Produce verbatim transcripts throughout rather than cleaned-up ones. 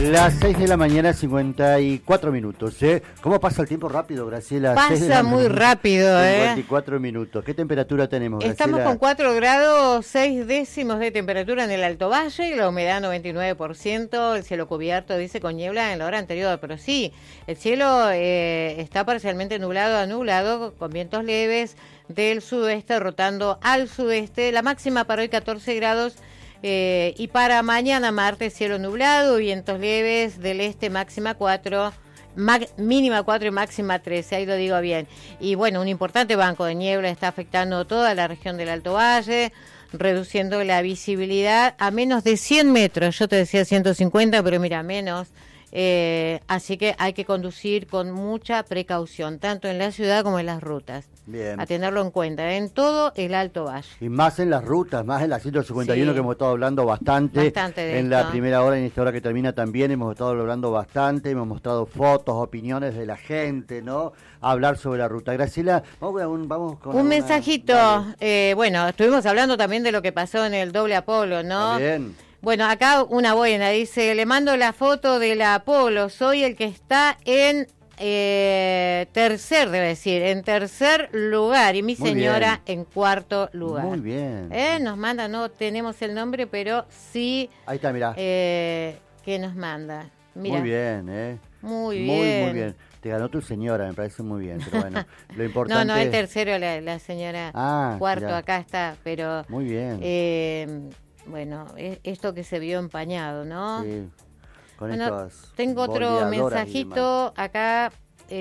Las seis de la mañana, cincuenta y cuatro minutos. ¿eh? ¿Cómo pasa el tiempo rápido, Graciela? Pasa muy rápido, ¿eh? cincuenta y cuatro minutos. ¿Qué temperatura tenemos, Graciela? Estamos con cuatro grados, seis décimos de temperatura en el Alto Valle, la humedad noventa y nueve por ciento, el cielo cubierto, dice, con niebla en la hora anterior. Pero sí, el cielo eh, está parcialmente nublado a nublado, con vientos leves del sudoeste rotando al sudeste. La máxima para hoy catorce grados. Eh, y para mañana martes cielo nublado, vientos leves del este, máxima cuatro, mínima cuatro y máxima trece, ahí lo digo bien. Y bueno, un importante banco de niebla está afectando toda la región del Alto Valle, reduciendo la visibilidad a menos de cien metros. Yo te decía ciento cincuenta, pero mira, menos. Eh, así que hay que conducir con mucha precaución, tanto en la ciudad como en las rutas. Bien. A tenerlo en cuenta, en todo el Alto Valle. Y más en las rutas, más en la ciento cincuenta y uno, sí, que hemos estado hablando bastante. Bastante de en esto. La primera hora y en esta hora que termina también hemos estado hablando bastante, hemos mostrado fotos, opiniones de la gente, ¿no? A hablar sobre la ruta. Graciela, vamos, a un, vamos con... Un alguna... mensajito, eh, bueno, estuvimos hablando también de lo que pasó en el doble Apolo, ¿no? Bien. Bueno, acá una buena, dice, le mando la foto de la Apolo, soy el que está en eh, tercer, debe decir, en tercer lugar, y mi Muy señora bien. en cuarto lugar. Muy bien. Eh, nos manda, no tenemos el nombre, pero sí. Ahí está, mirá. Eh, que nos manda. Mirá. Muy bien, ¿eh? Muy Muy, bien. muy bien. Te ganó tu señora, me parece muy bien, pero bueno, lo importante... No, no, es tercero la, la señora, ah, cuarto ya. Acá está, pero... Muy bien. Eh, bueno, es, esto que se vio empañado, ¿no? Sí, con bueno, estas tengo otro boleadoras y demás. mensajito acá.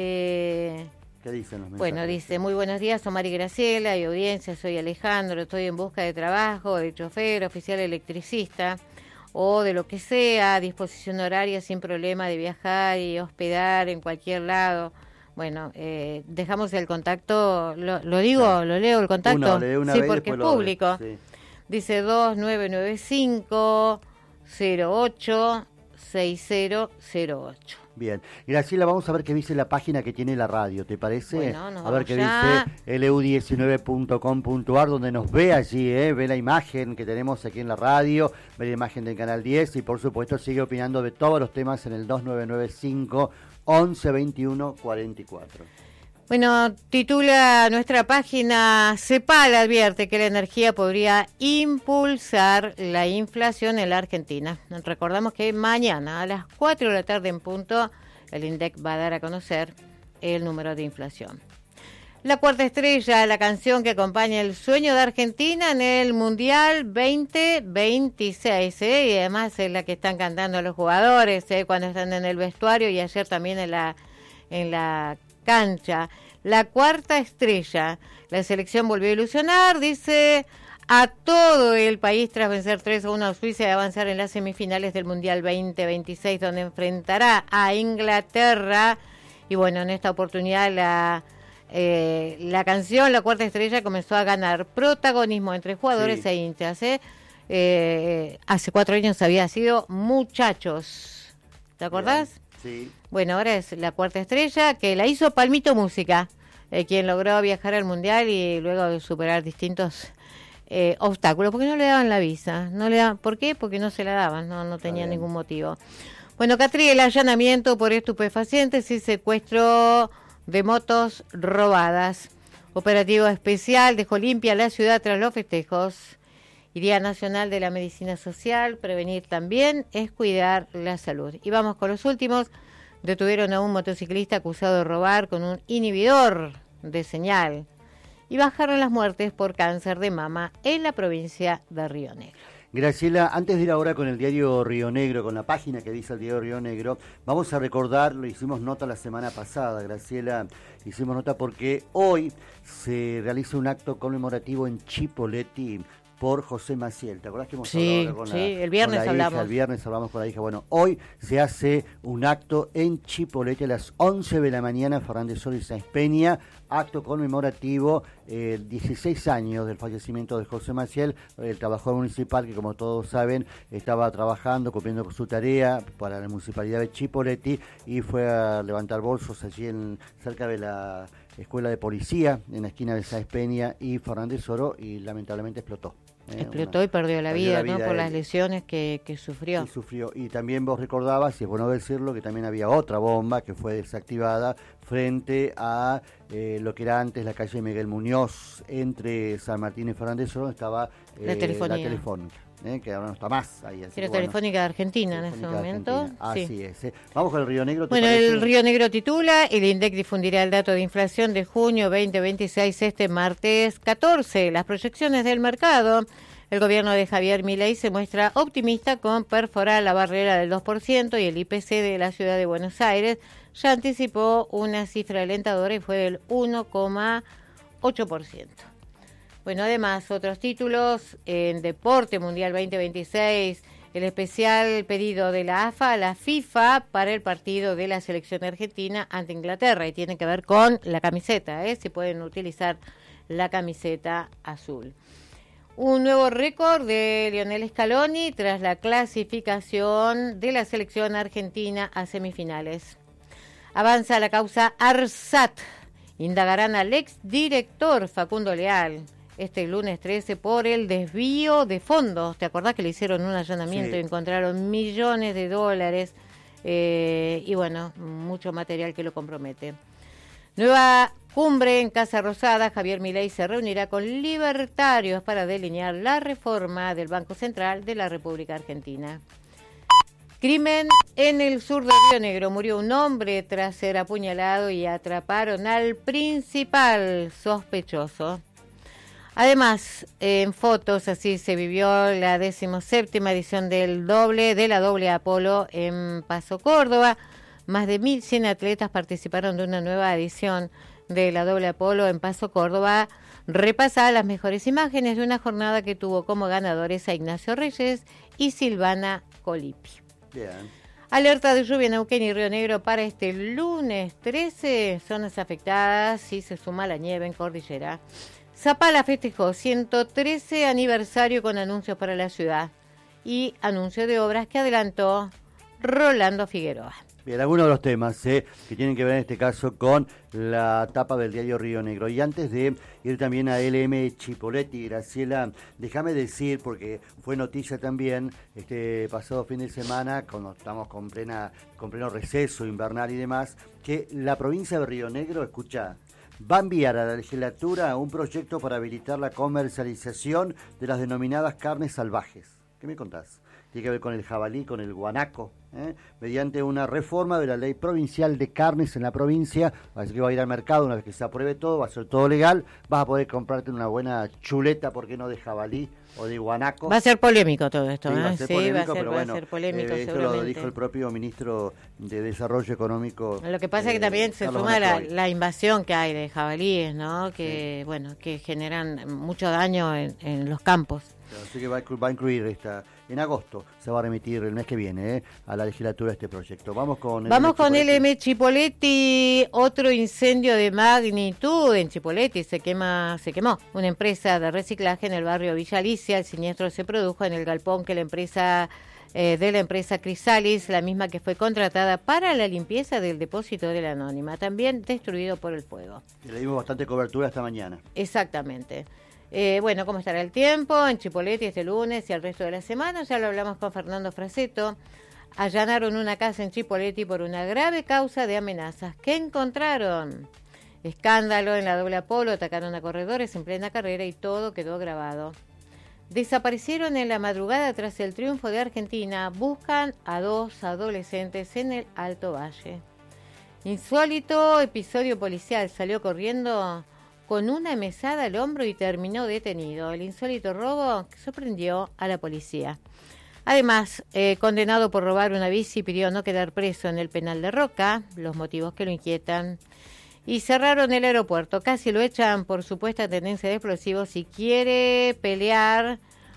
Eh, ¿Qué dicen los mensajes? bueno, dice, muy buenos días, Omar y Graciela y audiencia, soy Alejandro, estoy en busca de trabajo, de chofer, oficial electricista o de lo que sea, disposición horaria sin problema de viajar y hospedar en cualquier lado. Bueno, eh, dejamos el contacto, lo, lo digo, sí. Lo leo el contacto, Uno, lee una sí, vez porque es lo público. Sí. Dice dos nueve nueve cinco cero ocho seis cero cero ocho. Bien, Graciela, vamos a ver qué dice la página que tiene la radio, ¿te parece? Bueno, nos a ver qué ya. dice L U diecinueve punto com punto a r, donde nos ve allí, ¿eh? Ve la imagen que tenemos aquí en la radio, ve la imagen del Canal diez y por supuesto sigue opinando de todos los temas en el dos nueve nueve cinco once veintiuno cuarenta y cuatro. Bueno, titula nuestra página, CEPAL advierte que la energía podría impulsar la inflación en la Argentina. Recordamos que mañana a las cuatro de la tarde en punto el INDEC va a dar a conocer el número de inflación. La cuarta estrella, la canción que acompaña el sueño de Argentina en el Mundial veinte veintiséis, ¿eh? Y además es la que están cantando los jugadores, ¿eh? Cuando están en el vestuario y ayer también en la en la cancha. La cuarta estrella, la selección volvió a ilusionar, dice, a todo el país tras vencer tres a uno a Suiza y avanzar en las semifinales del Mundial veinte veintiséis, donde enfrentará a Inglaterra. Y bueno, en esta oportunidad la eh, la canción, la cuarta estrella, comenzó a ganar protagonismo entre jugadores, sí, e hinchas. ¿eh? Eh, hace cuatro años había sido Muchachos, ¿te acordás? Bien. Sí. Bueno, ahora es la cuarta estrella, que la hizo Palmito Música, eh, quien logró viajar al Mundial y luego de superar distintos eh, obstáculos, porque no le daban la visa. No le daban, ¿por qué? Porque no se la daban, no, no tenía ningún motivo. Bueno, Catriel, allanamiento por estupefacientes y secuestro de motos robadas. Operativo especial dejó limpia la ciudad tras los festejos. Y Día Nacional de la Medicina Social, prevenir también es cuidar la salud. Y vamos con los últimos. Detuvieron a un motociclista acusado de robar con un inhibidor de señal. Y bajaron las muertes por cáncer de mama en la provincia de Río Negro. Graciela, antes de ir ahora con el diario Río Negro, con la página que dice el diario Río Negro, vamos a recordar, lo hicimos nota la semana pasada, Graciela, hicimos nota porque hoy se realiza un acto conmemorativo en Chipoleti por José Maciel. ¿Te acordás que hemos sí, hablado con sí, la el viernes con la hablamos. hija? El viernes hablamos con la hija. Bueno, hoy se hace un acto en Chipoleti a las once de la mañana, Fernández Sol y Sáenz Peña, acto conmemorativo, eh, dieciséis años del fallecimiento de José Maciel, el trabajador municipal que, como todos saben, estaba trabajando, cumpliendo con su tarea para la municipalidad de Chipoleti y fue a levantar bolsos allí en cerca de la escuela de policía, en la esquina de Sáenz Peña y Fernández Oro, y lamentablemente explotó. Explotó una, y perdió la vida, perdió la vida ¿no? Por él. Las lesiones que, que sufrió. Sí, sufrió. Y también vos recordabas, y es bueno decirlo, que también había otra bomba que fue desactivada frente a eh, lo que era antes la calle Miguel Muñoz, entre San Martín y Fernández Soro, estaba eh, la telefónica. La telefónica. Eh, que ahora no está más ahí. Era bueno, Telefónica de Argentina en ese momento. Así sí. es. Eh. Vamos con el Río Negro. Bueno, parece? el Río Negro titula, el INDEC difundirá el dato de inflación de junio veinte veintiséis este martes catorce. Las proyecciones del mercado. El gobierno de Javier Milei se muestra optimista con perforar la barrera del dos por ciento y el I P C de la ciudad de Buenos Aires ya anticipó una cifra alentadora y fue del uno coma ocho por ciento. Bueno, además, otros títulos en Deporte Mundial veinte veintiséis, el especial pedido de la A F A a la FIFA para el partido de la selección argentina ante Inglaterra, y tiene que ver con la camiseta, ¿eh? Si pueden utilizar la camiseta azul. Un nuevo récord de Lionel Scaloni tras la clasificación de la selección argentina a semifinales. Avanza la causa ARSAT, indagarán al exdirector Facundo Leal este lunes trece por el desvío de fondos. ¿Te acordás que le hicieron un allanamiento sí. y encontraron millones de dólares? Eh, y bueno, mucho material que lo compromete. Nueva cumbre en Casa Rosada. Javier Milei se reunirá con libertarios para delinear la reforma del Banco Central de la República Argentina. Crimen en el sur de Río Negro. Murió un hombre tras ser apuñalado y atraparon al principal sospechoso. Además, en fotos, así se vivió la decimoséptima edición del doble, de la doble Apolo en Paso, Córdoba. Más de mil cien atletas participaron de una nueva edición de la doble Apolo en Paso, Córdoba. Repasada las mejores imágenes de una jornada que tuvo como ganadores a Ignacio Reyes y Silvana Colipi. Bien. Alerta de lluvia en Neuquén y Río Negro para este lunes trece. Zonas afectadas y se suma la nieve en Cordillera. Zapala festejó ciento trece aniversario con anuncios para la ciudad y anuncio de obras que adelantó Rolando Figueroa. Bien, algunos de los temas eh, que tienen que ver en este caso con la tapa del diario Río Negro. Y antes de ir también a L M Chipoleti, Graciela, déjame decir, porque fue noticia también este pasado fin de semana, cuando estamos con, plena, con pleno receso invernal y demás, que la provincia de Río Negro, escucha, va a enviar a la legislatura un proyecto para habilitar la comercialización de las denominadas carnes salvajes. ¿Qué me contás? Tiene que ver con el jabalí, con el guanaco, ¿eh? mediante una reforma de la ley provincial de carnes en la provincia. Así que va a ir al mercado una vez que se apruebe todo, va a ser todo legal, vas a poder comprarte una buena chuleta, ¿por qué no?, de jabalí o de guanaco. Va a ser polémico todo esto, sí, ¿eh? va a ser sí, polémico, va a ser, pero va bueno, a ser polémico, eh, esto lo dijo el propio ministro de Desarrollo Económico. Lo que pasa eh, es que también se Carlos suma la, la invasión que hay de jabalíes, ¿no? Que, sí. bueno, que generan mucho daño en, en los campos. Así que va a, va a incluir esta, en agosto se va a remitir el mes que viene eh, a la legislatura este proyecto. Vamos con Vamos con L M Chipoleti, otro incendio de magnitud en Chipoleti, se quema, se quemó una empresa de reciclaje en el barrio Villa Alicia. El siniestro se produjo en el galpón que la empresa eh, de la empresa Crisalis, la misma que fue contratada para la limpieza del depósito de la Anónima, también destruido por el fuego. Le dimos bastante cobertura esta mañana. Exactamente. Eh, bueno, ¿cómo estará el tiempo en Chipoleti este lunes y el resto de la semana? Ya lo hablamos con Fernando Fraseto. Allanaron una casa en Chipoleti por una grave causa de amenazas. ¿Qué encontraron? Escándalo en la doble Apolo, atacaron a corredores en plena carrera y todo quedó grabado. Desaparecieron en la madrugada tras el triunfo de Argentina. Buscan a dos adolescentes en el Alto Valle. Insólito episodio policial. Salió corriendo con una mesada al hombro y terminó detenido. El insólito robo que sorprendió a la policía. Además, eh, condenado por robar una bici, pidió no quedar preso en el penal de Roca, los motivos que lo inquietan. Y cerraron el aeropuerto, casi lo echan por supuesta tenencia de explosivos y quiere pelear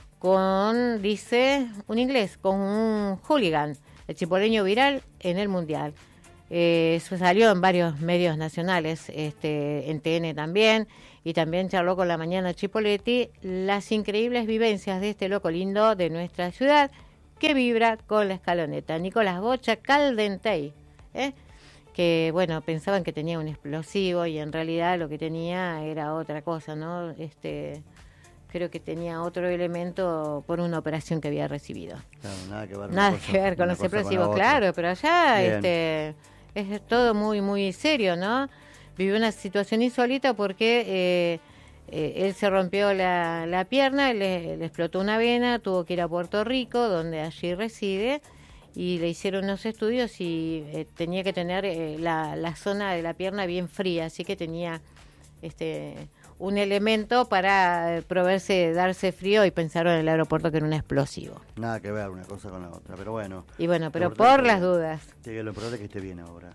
con, dice, un inglés, con un hooligan, el chipoleño viral en el Mundial. Eh, eso salió en varios medios nacionales, este, en T N también, y también charló con La Mañana Chipoleti las increíbles vivencias de este loco lindo de nuestra ciudad que vibra con la escaloneta. Nicolás Bocha Caldentey, ¿eh? que bueno, pensaban que tenía un explosivo y en realidad lo que tenía era otra cosa, ¿no? Este, creo que tenía otro elemento por una operación que había recibido. Claro, nada que ver, nada cosa, que ver con los explosivos, claro, pero allá este, es todo muy, muy serio, ¿no? Vivió una situación insólita porque eh, eh, él se rompió la, la pierna, le, le explotó una vena, tuvo que ir a Puerto Rico, donde allí reside, y le hicieron unos estudios y eh, tenía que tener eh, la, la zona de la pierna bien fría, así que tenía este un elemento para proveerse, darse frío, y pensaron en el aeropuerto que era un explosivo. Nada que ver una cosa con la otra, pero bueno. Y bueno, pero por las dudas. Sí, lo importante es que esté bien ahora.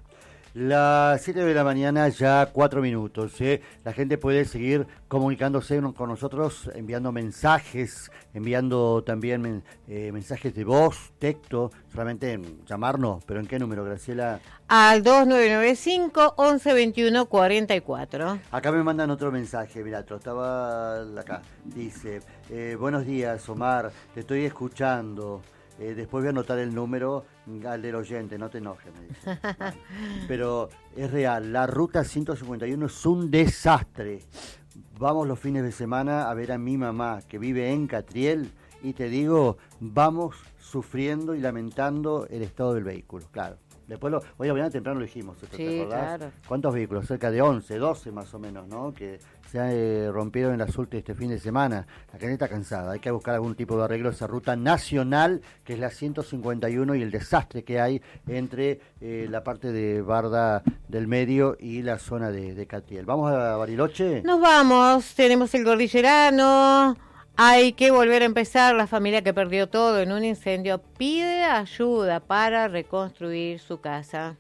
Las siete de la mañana, ya cuatro minutos. ¿eh? La gente puede seguir comunicándose con nosotros, enviando mensajes, enviando también men, eh, mensajes de voz, texto, solamente llamarnos. ¿Pero en qué número, Graciela? Al dos nueve nueve cinco, once veintiuno, cuarenta y cuatro. Acá me mandan otro mensaje, mirá, estaba acá. Dice, eh, buenos días, Omar, te estoy escuchando. Eh, después voy a anotar el número al del oyente, no te enojes, me dice. Vale. Pero es real, la ruta ciento cincuenta y uno es un desastre. Vamos los fines de semana a ver a mi mamá, que vive en Catriel, y te digo, vamos sufriendo y lamentando el estado del vehículo, claro. Después, lo, hoy a mañana temprano lo dijimos, ¿te sí, acordás? Claro. ¿Cuántos vehículos? Cerca de once, doce más o menos, ¿no? Que se eh, rompieron en la Sulte este fin de semana. La gente está cansada, hay que buscar algún tipo de arreglo a esa ruta nacional, que es la ciento cincuenta y uno, y el desastre que hay entre eh, la parte de Barda del Medio y la zona de, de Catriel. ¿Vamos a Bariloche? Nos vamos, tenemos el Cordillerano. Hay que volver a empezar. La familia que perdió todo en un incendio pide ayuda para reconstruir su casa.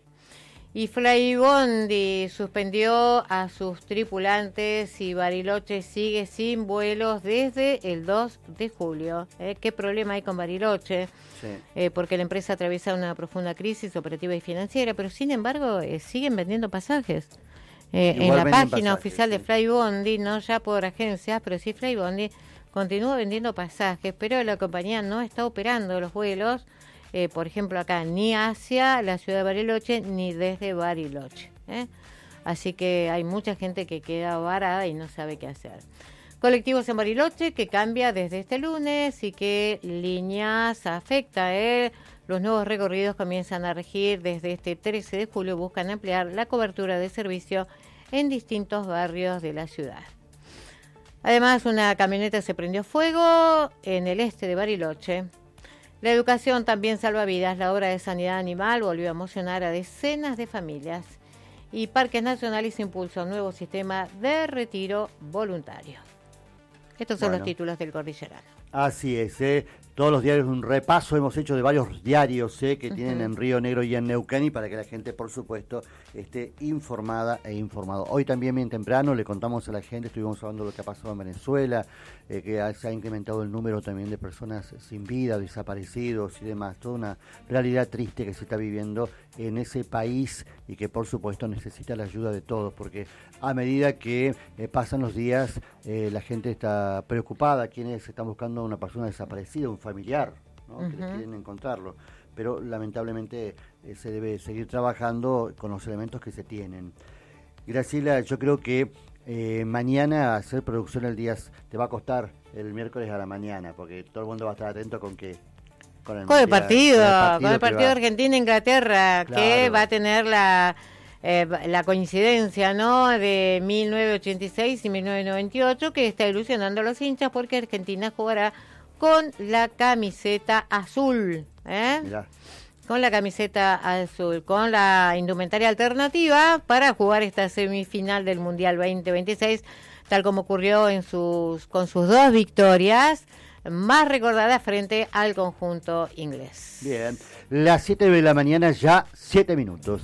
Y Flybondi suspendió a sus tripulantes y Bariloche sigue sin vuelos desde el dos de julio. ¿Eh? ¿Qué problema hay con Bariloche? Sí. Eh, porque la empresa atraviesa una profunda crisis operativa y financiera, pero sin embargo eh, siguen vendiendo pasajes. Eh, en la página pasajes, oficial sí. de Flybondi, no ya por agencias, pero sí Flybondi, continúa vendiendo pasajes, pero la compañía no está operando los vuelos, eh, por ejemplo acá, ni hacia la ciudad de Bariloche, ni desde Bariloche. ¿eh? Así que hay mucha gente que queda varada y no sabe qué hacer. Colectivos en Bariloche que cambia desde este lunes y qué líneas afecta. ¿eh? Los nuevos recorridos comienzan a regir desde este trece de julio, buscan ampliar la cobertura de servicio en distintos barrios de la ciudad. Además, una camioneta se prendió fuego en el este de Bariloche. La educación también salva vidas. La obra de sanidad animal volvió a emocionar a decenas de familias. Y Parques Nacionales impulsa un nuevo sistema de retiro voluntario. Estos son bueno, los títulos del Cordillerano. Así es, ¿eh? Todos los diarios, un repaso hemos hecho de varios diarios ¿eh? que uh-huh. tienen en Río Negro y en Neuquén, y para que la gente, por supuesto, esté informada e informado. Hoy también bien temprano le contamos a la gente, estuvimos hablando de lo que ha pasado en Venezuela, eh, que se ha incrementado el número también de personas sin vida, desaparecidos y demás. Toda una realidad triste que se está viviendo en ese país y que, por supuesto, necesita la ayuda de todos, porque a medida que eh, pasan los días, eh, la gente está preocupada, quienes están buscando a una persona desaparecida, un familiar, ¿no? Uh-huh. que les quieren encontrarlo, pero lamentablemente eh, se debe seguir trabajando con los elementos que se tienen. Graciela, yo creo que eh, mañana hacer producción el día te va a costar el miércoles a la mañana, porque todo el mundo va a estar atento con que con el, con el partido, con el partido, con el partido de Argentina-Inglaterra, claro. que va a tener la eh, la coincidencia, ¿no?, de mil novecientos ochenta y seis y mil novecientos noventa y ocho, que está ilusionando a los hinchas porque Argentina jugará con la camiseta azul, ¿eh? Mirá. Con la camiseta azul, con la indumentaria alternativa para jugar esta semifinal del Mundial veinte veintiséis, tal como ocurrió en sus con sus dos victorias más recordadas frente al conjunto inglés. Bien, las siete de la mañana, ya siete minutos.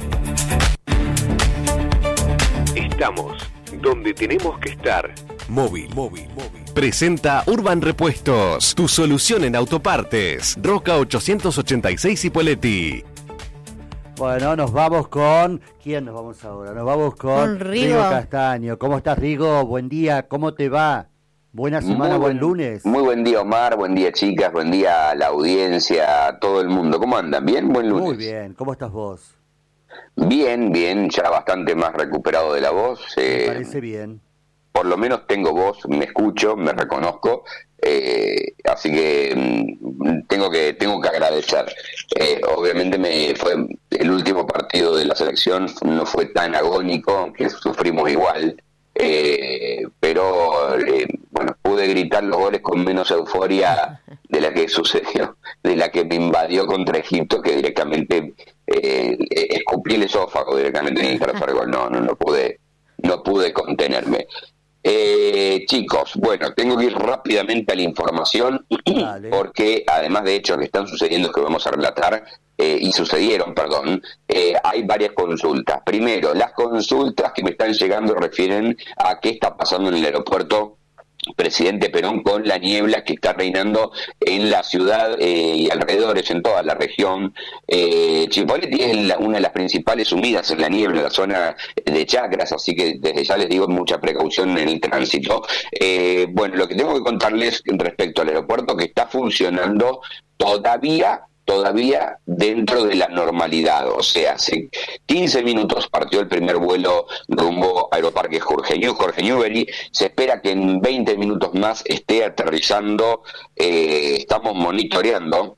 Estamos donde tenemos que estar. Móvil, móvil, móvil. Presenta Urban Repuestos, tu solución en autopartes. Roca ochocientos ochenta y seis Ipoleti. Bueno, nos vamos con... ¿Quién nos vamos ahora? Nos vamos con, con Rigo. Rigo Castaño. ¿Cómo estás, Rigo? Buen día, ¿cómo te va? Buena semana, buen, buen lunes. Muy buen día, Omar, buen día, chicas, buen día a la audiencia, a todo el mundo. ¿Cómo andan? ¿Bien? Buen lunes. Muy bien, ¿cómo estás vos? Bien, bien, ya bastante más recuperado de la voz. Me eh, parece bien. por lo menos tengo voz, me escucho, me reconozco, eh, así que mm, tengo que tengo que agradecer. Eh, obviamente me fue el último partido de la selección, no fue tan agónico, aunque sufrimos igual, eh, pero eh, bueno, pude gritar los goles con menos euforia de la que sucedió, de la que me invadió contra Egipto, que directamente eh, escupí el esófago directamente en el tercer gol. No, no, no pude, no pude contenerme. Eh, chicos, bueno, tengo que ir rápidamente a la información. Dale. Porque además de hechos que están sucediendo, que vamos a relatar, eh, y sucedieron, perdón, eh, hay varias consultas. Primero, las consultas que me están llegando refieren a qué está pasando en el aeropuerto Presidente Perón con la niebla que está reinando en la ciudad eh, y alrededores, en toda la región. eh, Chipoleti es la, una de las principales sumidas en la niebla, la zona de Chacras, así que desde ya les digo mucha precaución en el tránsito. Eh, bueno, lo que tengo que contarles respecto al aeropuerto, que está funcionando todavía todavía dentro de la normalidad, o sea, hace quince minutos partió el primer vuelo rumbo a Aeroparque Jorge Newbery, Jorge Newbery, se espera que en veinte minutos más esté aterrizando, eh, estamos monitoreando,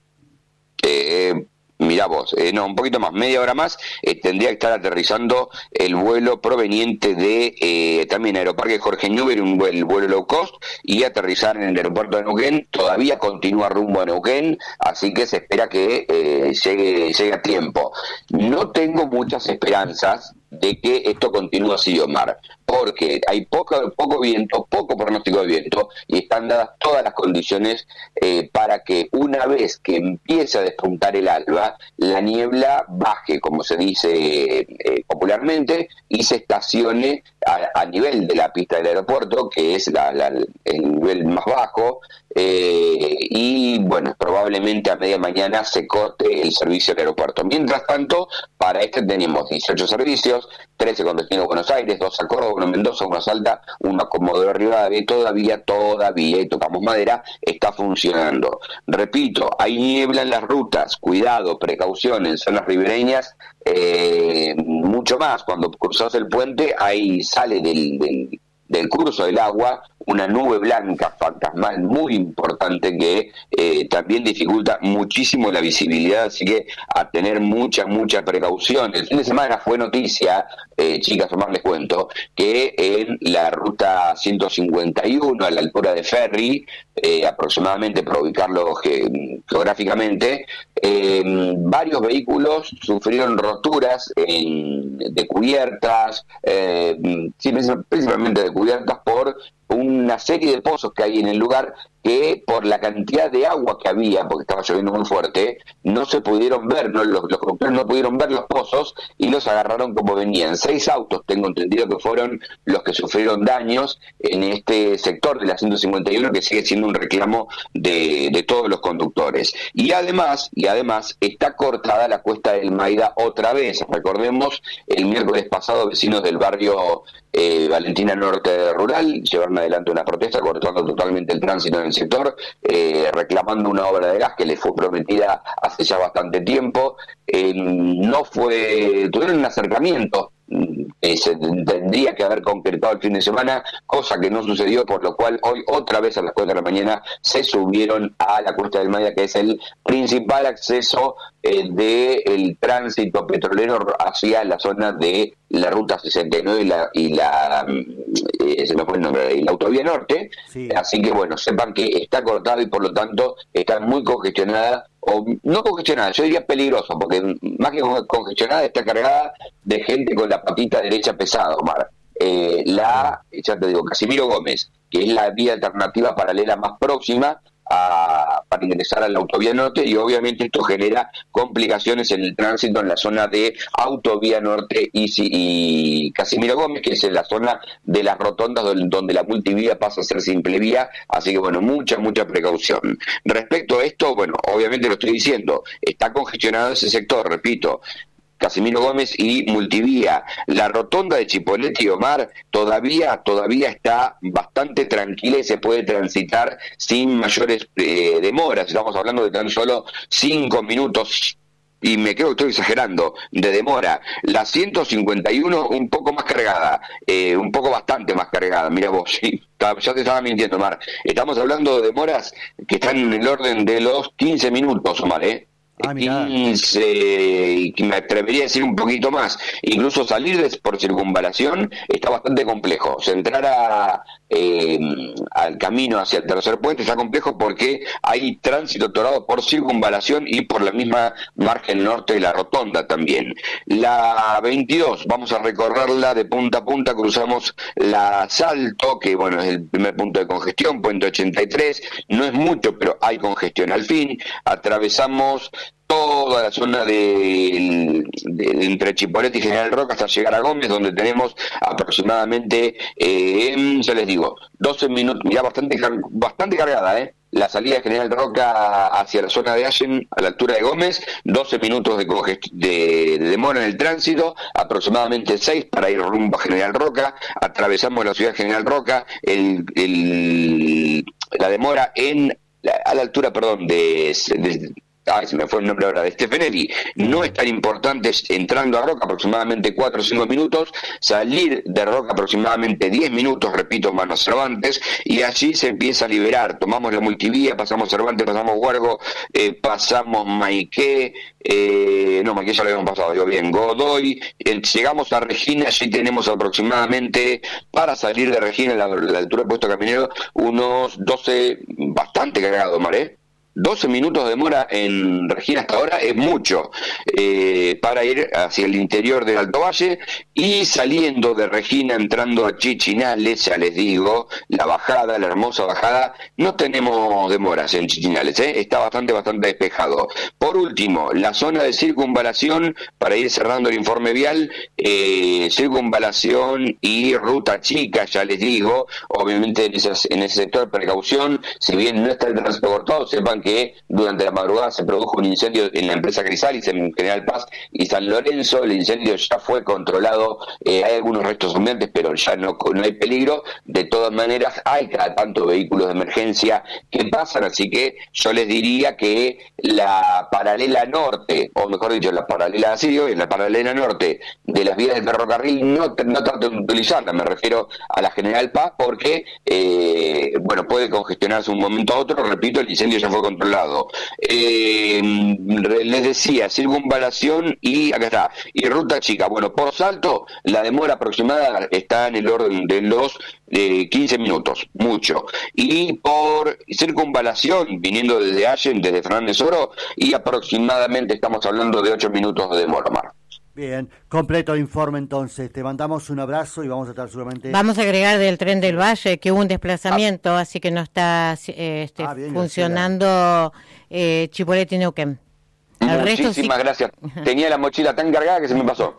eh, mirá vos, eh, no, un poquito más, media hora más, eh, tendría que estar aterrizando el vuelo proveniente de eh, también Aeroparque Jorge Newbery, un vuelo, el vuelo low cost, y aterrizar en el aeropuerto de Neuquén. Todavía continúa rumbo a Neuquén, así que se espera que eh, llegue, llegue a tiempo. No tengo muchas esperanzas de que esto continúe así, Omar, porque hay poco, poco viento, poco pronóstico de viento, y están dadas todas las condiciones eh, para que una vez que empiece a despuntar el alba, la niebla baje, como se dice eh, popularmente, y se estacione a, a nivel de la pista del aeropuerto, que es la, la, el nivel más bajo, eh, y bueno, probablemente a media mañana se corte el servicio del aeropuerto. Mientras tanto, para este tenemos dieciocho servicios, trece con destino a Buenos Aires, dos a Córdoba, uno a Mendoza, uno a Salta, uno a Comodoro Rivadavia, todavía, todavía, y tocamos madera, está funcionando. Repito, hay niebla en las rutas, cuidado, precaución en zonas ribereñas, eh, mucho más, cuando cruzas el puente, ahí sale del, del, del curso del agua una nube blanca fantasmal muy importante que eh, también dificulta muchísimo la visibilidad, así que a tener mucha, mucha precaución. El fin de semana fue noticia, eh, chicas, Omar, les cuento, que en la ruta ciento cincuenta y uno, a la altura de Ferry, eh, aproximadamente para ubicarlo ge- geográficamente, eh, varios vehículos sufrieron roturas en, de cubiertas, eh, sí, principalmente de cubiertas por una serie de pozos que hay en el lugar que por la cantidad de agua que había, porque estaba lloviendo muy fuerte, no se pudieron ver, no, los, los conductores no pudieron ver los pozos y los agarraron como venían. Seis autos, tengo entendido que fueron los que sufrieron daños en este sector de la ciento cincuenta y uno, que sigue siendo un reclamo de, de todos los conductores. Y además, y además está cortada la Cuesta del Maida otra vez. Recordemos, el miércoles pasado, vecinos del barrio eh, Valentina Norte Rural llevaron adelante una protesta cortando totalmente el tránsito en el sector, eh, reclamando una obra de gas que les fue prometida hace ya bastante tiempo. Eh, no fue, tuvieron un acercamiento que se tendría que haber concretado el fin de semana, cosa que no sucedió, por lo cual hoy otra vez a las cuatro de la mañana se subieron a la Cuesta del Maida, que es el principal acceso eh, del tránsito petrolero hacia la zona de la ruta sesenta y nueve y la, y la eh, se me fue el nombre, y la autovía norte. Sí. Así que bueno, sepan que está cortado y por lo tanto está muy congestionada, o no congestionada, yo diría peligrosa, porque más que congestionada está cargada de gente con la patita derecha pesada, Omar. Eh, la, ya te digo, Casimiro Gómez, que es la vía alternativa paralela más próxima a, para ingresar a la autovía norte, y obviamente esto genera complicaciones en el tránsito en la zona de autovía norte y, y Casimiro Gómez, que es en la zona de las rotondas donde, donde la multivía pasa a ser simple vía, así que bueno, mucha, mucha precaución. Respecto a esto, bueno, obviamente lo estoy diciendo, está congestionado ese sector, repito, Casimiro Gómez y multivía. La rotonda de Chipoleti, Omar, todavía todavía está bastante tranquila y se puede transitar sin mayores eh, demoras. Estamos hablando de tan solo cinco minutos, y me creo que estoy exagerando, de demora. La ciento cincuenta y uno un poco más cargada, eh, un poco bastante más cargada, mira vos, sí, ya te estaba mintiendo, Omar. Estamos hablando de demoras que están en el orden de los quince minutos, Omar, ¿eh? Ah, quince, y me atrevería a decir un poquito más. Incluso salir de, por circunvalación está bastante complejo. O sea, entrar a, eh, al camino hacia el tercer puente está complejo porque hay tránsito atorado por circunvalación y por la misma margen norte de la rotonda también. La veintidós, vamos a recorrerla de punta a punta, cruzamos la Salto, que bueno, es el primer punto de congestión, puente ochenta y tres, no es mucho, pero hay congestión al fin. Atravesamos toda la zona de, de, de entre Chipolete y General Roca hasta llegar a Gómez, donde tenemos aproximadamente, eh, ya les digo, doce minutos, mirá, bastante, bastante cargada, ¿eh? La salida de General Roca hacia la zona de Allen, a la altura de Gómez, doce minutos de, de, de demora en el tránsito, aproximadamente seis para ir rumbo a General Roca. Atravesamos la ciudad de General Roca, el, el, la demora en a la altura, perdón, de, de Ay, se me fue el nombre ahora, de Stefanelli, no es tan importante entrando a Roca, aproximadamente cuatro o cinco minutos, salir de Roca aproximadamente diez minutos, repito, Manos Cervantes, y allí se empieza a liberar. Tomamos la multivía, pasamos Cervantes, pasamos Huargo, eh, pasamos Maiqué, eh, no, Maiqué ya lo habíamos pasado, digo bien, Godoy, eh, llegamos a Regina, allí tenemos aproximadamente, para salir de Regina, la, la altura del puesto caminero, unos doce, bastante cargado, Maré. doce minutos de demora en Regina hasta ahora es mucho eh, para ir hacia el interior del Alto Valle, y saliendo de Regina entrando a Chichinales, ya les digo, la bajada, la hermosa bajada, no tenemos demoras en Chichinales, ¿eh? Está bastante, bastante despejado. Por último, la zona de circunvalación, para ir cerrando el informe vial, eh, circunvalación y ruta chica, ya les digo, obviamente en, esas, en ese sector de precaución, si bien no está el tránsito cortado, sepan que durante la madrugada se produjo un incendio en la empresa Crisalis en General Paz y San Lorenzo. El incendio ya fue controlado, eh, hay algunos restos humeantes, pero ya no, no hay peligro. De todas maneras, hay cada tanto vehículos de emergencia que pasan, así que yo les diría que la paralela norte, o mejor dicho, la paralela así, en la paralela norte de las vías del ferrocarril, no, no traten de utilizarla, me refiero a la General Paz, porque, eh, bueno, puede congestionarse un momento a otro. Repito, el incendio ya fue controlado. Controlado. Eh, les decía, circunvalación y acá está, y ruta chica. Bueno, por Salto, la demora aproximada está en el orden de los eh, quince minutos, mucho. Y por circunvalación, viniendo desde Allen, desde Fernández Oro, y aproximadamente estamos hablando de ocho minutos de demora, Mar. Bien, completo informe entonces. Te mandamos un abrazo y vamos a estar seguramente... Vamos a agregar del Tren del Valle que hubo un desplazamiento, ah. así que no está eh, este, ah, bien, funcionando eh, Chipolete y Neuquén. El Muchísimas resto sí... gracias. Tenía la mochila tan cargada que se me pasó.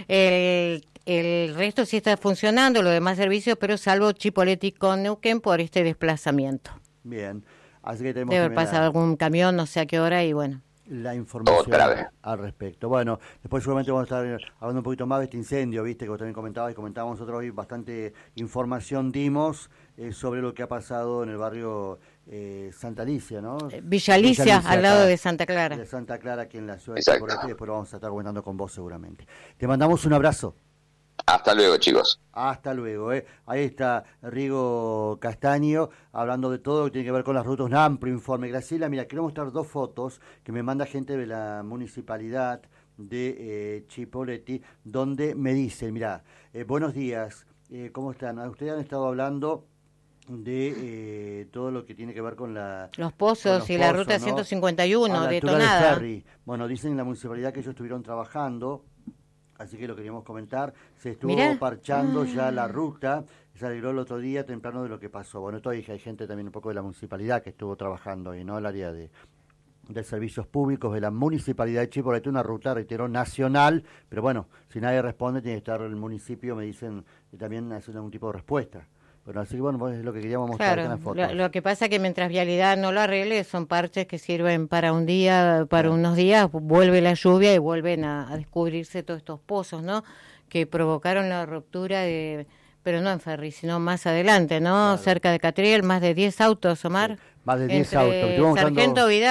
El, el resto sí está funcionando, los demás servicios, pero salvo Chipolete con Neuquén por este desplazamiento. Bien, así que tenemos Debe haber pasado algún camión, no sé a qué hora, y bueno... la información al respecto. Bueno, después seguramente vamos a estar hablando un poquito más de este incendio, viste, que vos también comentabas y comentábamos nosotros hoy, bastante información dimos eh, sobre lo que ha pasado en el barrio eh, Santa Alicia, ¿no? Villa Alicia, Villa Alicia al lado acá, de Santa Clara. De Santa Clara, aquí en la ciudad de Chipolete, y después lo vamos a estar comentando con vos seguramente. Te mandamos un abrazo. Hasta luego, chicos. Hasta luego. ¿eh? Ahí está Rigo Castaño hablando de todo lo que tiene que ver con las rutas. Un amplio informe. Graciela, mira, quiero mostrar dos fotos que me manda gente de la municipalidad de eh, Chipolete, donde me dicen, mira, eh, buenos días, eh, ¿cómo están? Ustedes han estado hablando de eh, todo lo que tiene que ver con la los pozos los y pozos, la ruta, ¿no? ciento cincuenta y uno, detonada. De bueno, dicen en la municipalidad que ellos estuvieron trabajando, así que lo queríamos comentar. Se estuvo Mirá. parchando ah. ya la ruta, se alegró el otro día temprano de lo que pasó. Bueno, esto hay gente también un poco de la municipalidad que estuvo trabajando ahí, ¿no? El área de, de servicios públicos de la municipalidad de Chipolete, una ruta, reitero, nacional, pero bueno, si nadie responde, tiene que estar el municipio, me dicen, y también haciendo algún tipo de respuesta. Bueno, así que bueno, pues es lo que queríamos mostrar claro, en la foto. Lo, lo que pasa es que mientras Vialidad no lo arregle, son parches que sirven para un día, para claro. unos días, vuelve la lluvia y vuelven a, a descubrirse todos estos pozos, ¿no? Que provocaron la ruptura de, pero no en Ferry, sino más adelante, ¿no? Claro. Cerca de Catriel, más de diez autos, Omar. Sí. Más de diez autos. Estuvimos Sargento dando... Vidal.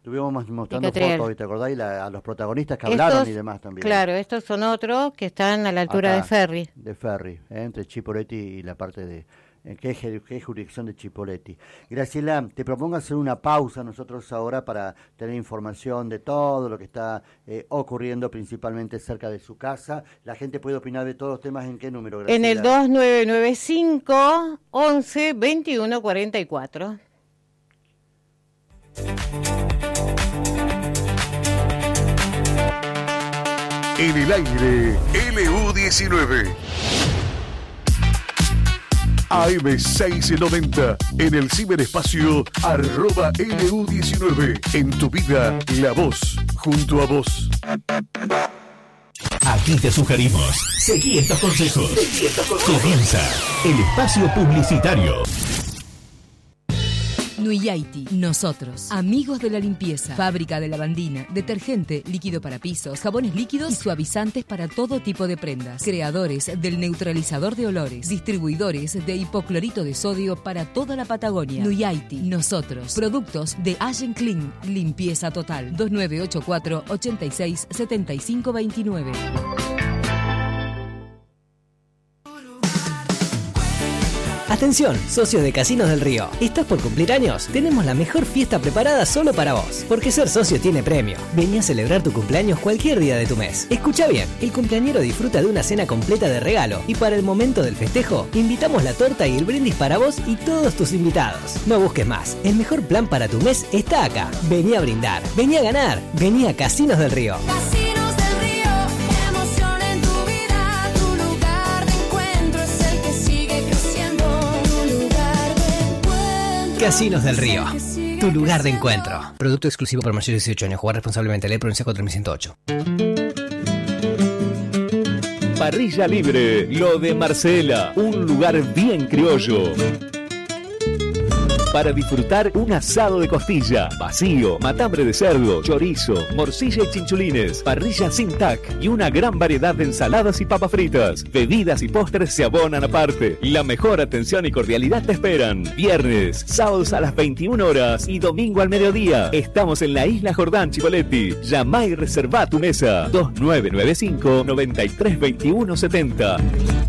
Estuvimos mostrando Catriel. fotos, ¿te acordás? Y la, a los protagonistas que hablaron Estos, y demás también. Claro, estos son otros que están a la altura Acá, de Ferry. De Ferry, ¿eh? Entre Chipoleti y la parte de... ¿En qué, qué jurisdicción de Chipoleti? Graciela, te propongo hacer una pausa nosotros ahora para tener información de todo lo que está eh, ocurriendo principalmente cerca de su casa. La gente puede opinar de todos los temas. ¿En qué número, Graciela? En el dos nueve nueve cinco, once, veintiuno, cuarenta y cuatro. En el aire, L U diecinueve. A M seiscientos noventa, en el ciberespacio, arroba L U diecinueve. En tu vida, la voz, junto a vos. Aquí te sugerimos, seguí estos consejos. Seguí estos consejos. Comienza el espacio publicitario. Nuyaiti, nosotros, amigos de la limpieza, fábrica de lavandina, detergente, líquido para pisos, jabones líquidos y suavizantes para todo tipo de prendas, creadores del neutralizador de olores, distribuidores de hipoclorito de sodio para toda la Patagonia. Nuyaiti, nosotros, productos de Allen Clean, limpieza total, dos nueve ocho cuatro, ochenta y seis, setenta y cinco veintinueve. Atención, socios de Casinos del Río. ¿Estás por cumplir años? Tenemos la mejor fiesta preparada solo para vos. Porque ser socio tiene premio. Vení a celebrar tu cumpleaños cualquier día de tu mes. Escucha bien, el cumpleañero disfruta de una cena completa de regalo. Y para el momento del festejo, invitamos la torta y el brindis para vos y todos tus invitados. No busques más. El mejor plan para tu mes está acá. Vení a brindar. Vení a ganar. Vení a Casinos del Río. Casinos del Río, tu lugar de encuentro. Producto exclusivo para mayores de dieciocho años. Jugar responsablemente. Ley Provincia cuatro mil ciento ocho. Parrilla Libre, lo de Marcela. Un lugar bien criollo. Para disfrutar un asado de costilla, vacío, matambre de cerdo, chorizo, morcilla y chinchulines, parrilla sin tac y una gran variedad de ensaladas y papas fritas. Bebidas y postres se abonan aparte. La mejor atención y cordialidad te esperan. Viernes, sábados a las veintiuna horas y domingo al mediodía. Estamos en la Isla Jordán, Chipoleti. Llama y reserva tu mesa. dos nueve nueve cinco, noventa y tres veintiuno setenta.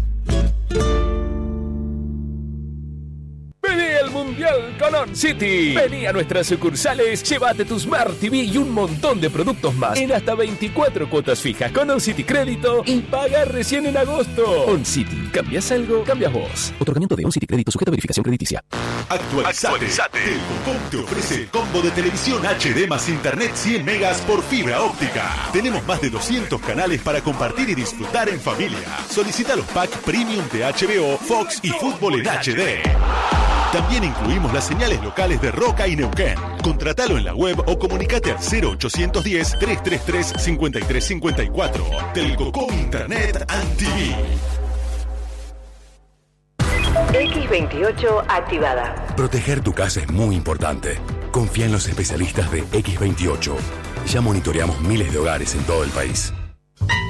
Con On City. Vení a nuestras sucursales, llévate tu Smart T V y un montón de productos más en hasta veinticuatro cuotas fijas con On City Crédito y paga recién en agosto. On City, ¿cambias algo? Cambias vos. Otorgamiento de On City Crédito sujeto a verificación crediticia. Actualizate. Actualizate. Telcocom te ofrece el combo de televisión H D más internet cien megas por fibra óptica. Tenemos más de doscientos canales para compartir y disfrutar en familia. Solicita los packs premium de H B O, Fox y Fútbol en H D. También incluimos las señales locales de Roca y Neuquén. Contratalo en la web o comunicate al cero ochocientos diez, trescientos treinta y tres, cincuenta y tres cincuenta y cuatro. Telcocom Internet and T V. X veintiocho activada. Proteger tu casa es muy importante. Confía en los especialistas de X veintiocho. Ya monitoreamos miles de hogares en todo el país.